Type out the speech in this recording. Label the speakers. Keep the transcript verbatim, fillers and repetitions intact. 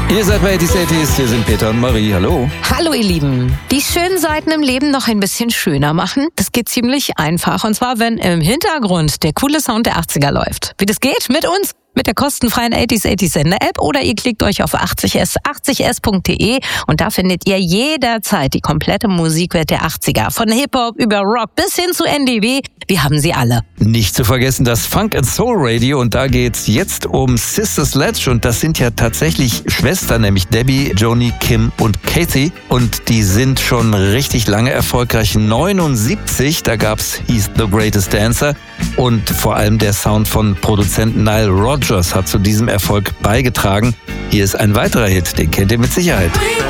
Speaker 1: Ihr seid bei eighties eighties, hier sind Peter und Marie. Hallo.
Speaker 2: Hallo ihr Lieben. Die schönen Seiten im Leben noch ein bisschen schöner machen, das geht ziemlich einfach. Und zwar, wenn im Hintergrund der coole Sound der achtziger läuft. Wie das geht? Mit uns? Mit der kostenfreien eighties eighties Sender-App oder ihr klickt euch auf achtzig s, achtzig s punkt de und da findet ihr jederzeit die komplette Musikwelt der achtziger. Von Hip-Hop über Rock bis hin zu N D W. Wir haben sie alle.
Speaker 1: Nicht zu vergessen das Funk and Soul Radio und da geht's jetzt um Sister Sledge und das sind ja tatsächlich Schwestern, nämlich Debbie, Joni, Kim und Kathy und die sind schon richtig lange erfolgreich. neunundsiebzig, da gab's He's the Greatest Dancer und vor allem der Sound von Produzent Nile Rodgers hat zu diesem Erfolg beigetragen. Hier ist ein weiterer Hit, den kennt ihr mit Sicherheit.